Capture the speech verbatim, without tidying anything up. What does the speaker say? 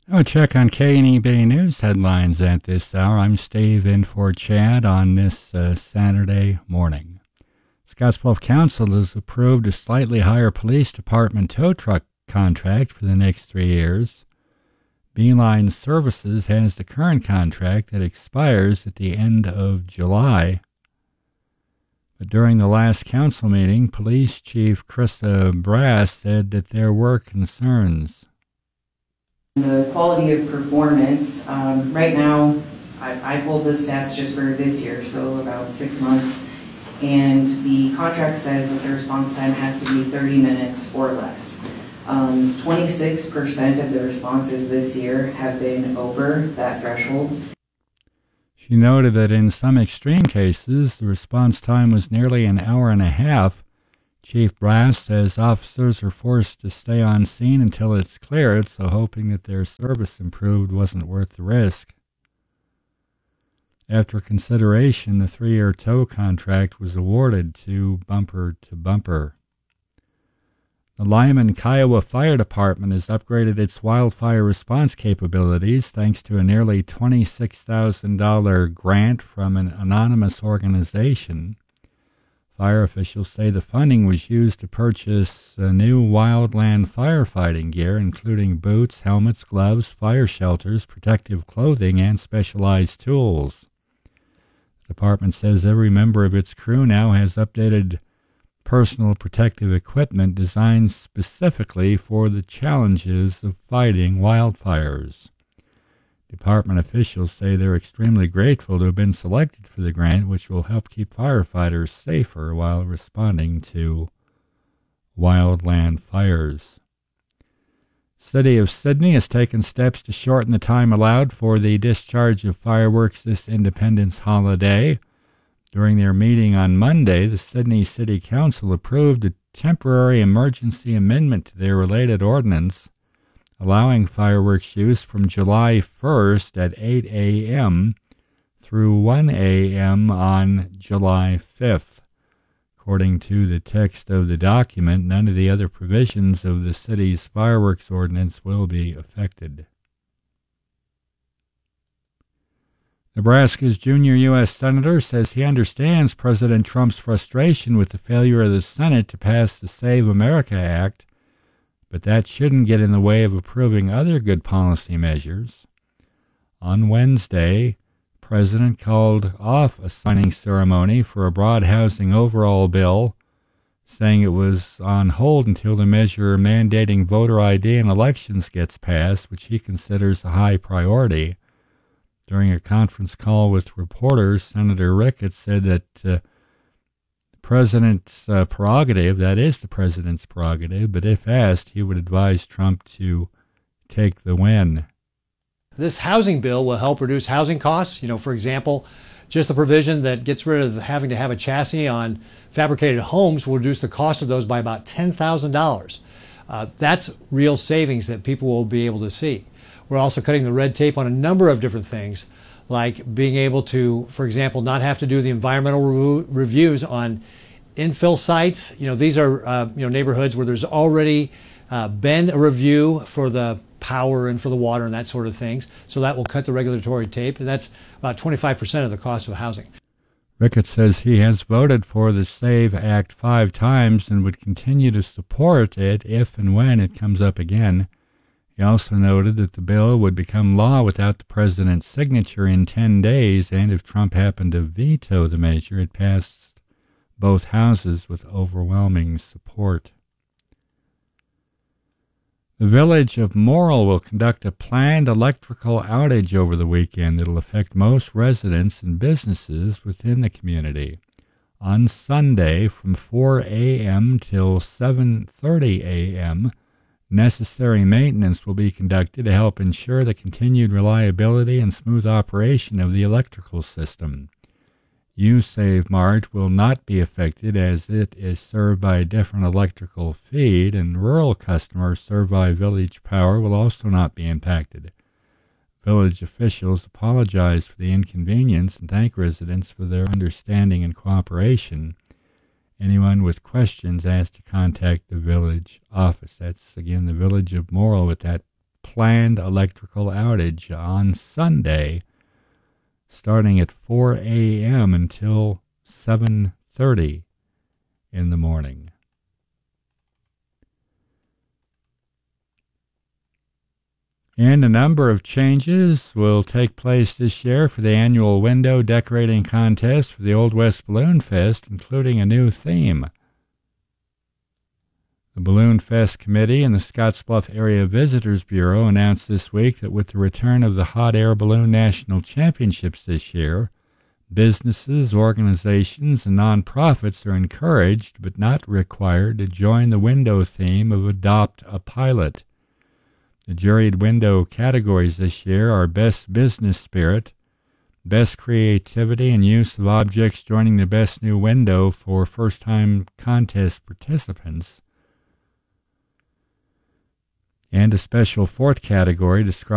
Oh, check on K and E Bay News headlines at this hour. I'm Steve in for Chad on this uh, Saturday morning. Scottsbluff Council has approved a slightly higher police department tow truck contract for the next three years. Beeline Services has the current contract that expires at the end of July. But during the last council meeting, Police Chief Krista Brass said that there were concerns. The quality of performance, um, right now, I, I pulled the stats just for this year, so about six months, and the contract says that the response time has to be thirty minutes or less. Um, twenty-six percent of the responses this year have been over that threshold. She noted that in some extreme cases, the response time was nearly an hour and a half. Chief Brass says officers are forced to stay on scene until it's cleared, so hoping that their service improved wasn't worth the risk. After consideration, the three-year tow contract was awarded to Bumper to Bumper. The Lyman, Kiowa Fire Department has upgraded its wildfire response capabilities thanks to a nearly twenty-six thousand dollars grant from an anonymous organization. Fire officials say the funding was used to purchase uh, new wildland firefighting gear, including boots, helmets, gloves, fire shelters, protective clothing, and specialized tools. The department says every member of its crew now has updated personal protective equipment designed specifically for the challenges of fighting wildfires. Department officials say they're extremely grateful to have been selected for the grant, which will help keep firefighters safer while responding to wildland fires. City of Sydney has taken steps to shorten the time allowed for the discharge of fireworks this Independence holiday. During their meeting on Monday, the Sydney City Council approved a temporary emergency amendment to their related ordinance, allowing fireworks use from July first at eight a.m. through one a.m. on July fifth. According to the text of the document, none of the other provisions of the city's fireworks ordinance will be affected. Nebraska's junior U S Senator says he understands President Trump's frustration with the failure of the Senate to pass the Save America Act, but that shouldn't get in the way of approving other good policy measures. On Wednesday, the President called off a signing ceremony for a broad housing overhaul bill, saying it was on hold until the measure mandating voter I D in elections gets passed, which he considers a high priority. During a conference call with reporters, Senator Ricketts said that uh, the president's uh, prerogative, that is the president's prerogative, but if asked, he would advise Trump to take the win. This housing bill will help reduce housing costs. You know, for example, just the provision that gets rid of having to have a chassis on fabricated homes will reduce the cost of those by about ten thousand dollars. Uh, that's real savings that people will be able to see. We're also cutting the red tape on a number of different things, like being able to, for example, not have to do the environmental re- reviews on infill sites. You know, these are uh, you know neighborhoods where there's already uh, been a review for the power and for the water and that sort of things. So that will cut the regulatory tape, and that's about twenty-five percent of the cost of housing. Ricketts says he has voted for the SAVE Act five times and would continue to support it if and when it comes up again. He also noted that the bill would become law without the president's signature in ten days, and if Trump happened to veto the measure, it passed both houses with overwhelming support. The village of Morrill will conduct a planned electrical outage over the weekend that will affect most residents and businesses within the community. On Sunday, from four a.m. till seven thirty a.m., necessary maintenance will be conducted to help ensure the continued reliability and smooth operation of the electrical system. U-Save Mart will not be affected as it is served by a different electrical feed, and rural customers served by Village Power will also not be impacted. Village officials apologize for the inconvenience and thank residents for their understanding and cooperation. Anyone with questions asked to contact the village office. That's, again, the Village of Morrill with that planned electrical outage on Sunday, starting at four a.m. until seven thirty in the morning. And a number of changes will take place this year for the annual window decorating contest for the Old West Balloon Fest, including a new theme. The Balloon Fest Committee and the Scottsbluff Area Visitors Bureau announced this week that with the return of the Hot Air Balloon National Championships this year, businesses, organizations, and nonprofits are encouraged but not required to join the window theme of Adopt a Pilot. The juried window categories this year are Best Business Spirit, Best Creativity and Use of Objects joining the Best New Window for first-time contest participants, and a special fourth category described